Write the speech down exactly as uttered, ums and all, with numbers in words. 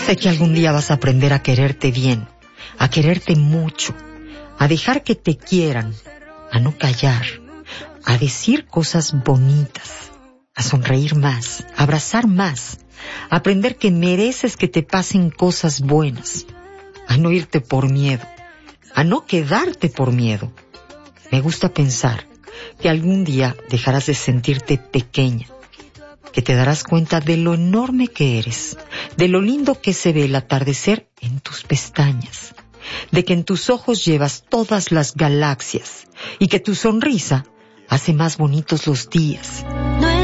Sé que algún día vas a aprender a quererte bien, a quererte mucho, a dejar que te quieran, a no callar, a decir cosas bonitas, a sonreír más, a abrazar más, a aprender que mereces que te pasen cosas buenas, a no irte por miedo, a no quedarte por miedo. Me gusta pensar que algún día dejarás de sentirte pequeña, que te darás cuenta de lo enorme que eres, de lo lindo que se ve el atardecer en tus pestañas, de que en tus ojos llevas todas las galaxias y que tu sonrisa hace más bonitos los días.